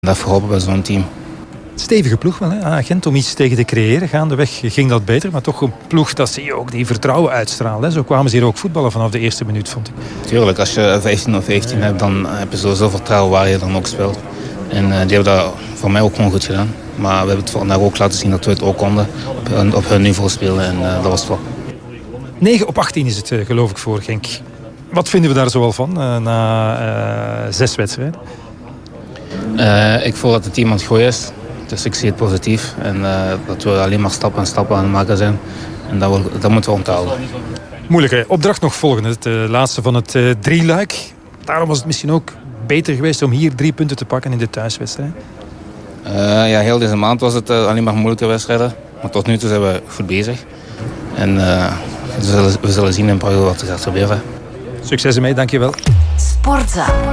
Dat heeft geholpen bij zo'n team. Stevige ploeg wel, hè? Agent om iets tegen te creëren. Gaandeweg ging dat beter, maar toch een ploeg dat zie je ook die vertrouwen uitstraalt. Hè? Zo kwamen ze hier ook voetballen vanaf de eerste minuut, vond ik. Tuurlijk, als je 15-15 hebt, dan heb je sowieso vertrouwen waar je dan ook speelt. En die hebben dat voor mij ook gewoon goed gedaan. Maar we hebben het vandaag ook laten zien dat we het ook konden. Op hun niveau spelen en dat was top. 9/18 is het, geloof ik, voor Genk. Wat vinden we daar zoal van na 6 wedstrijden? Ik voel dat het team aan het gooien is. Dus ik zie het positief. En dat we alleen maar stappen aan het maken zijn. En dat moeten we onthouden. Moeilijke opdracht nog volgen. Het laatste van het drieluik. Daarom was het misschien ook beter geweest om hier 3 punten te pakken in de thuiswedstrijd. Heel deze maand was het alleen maar moeilijke wedstrijden. Maar tot nu toe zijn we goed bezig. En we zullen zien in Praag wat er gaat gebeuren. Succes ermee, dankjewel. Sportza.